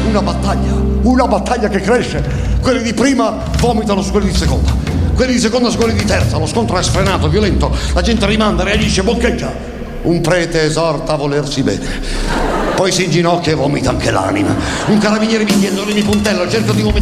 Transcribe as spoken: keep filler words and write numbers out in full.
una battaglia, una battaglia che cresce. Quelli di prima vomitano su quelli di seconda, quelli di seconda su quelli di terza, lo scontro è sfrenato, violento, la gente rimanda, reagisce, boccheggia. Un prete esorta a volersi bene, poi si inginocchia e vomita anche l'anima. Un carabiniere mi dietro, mi puntello, cerco di vomitare.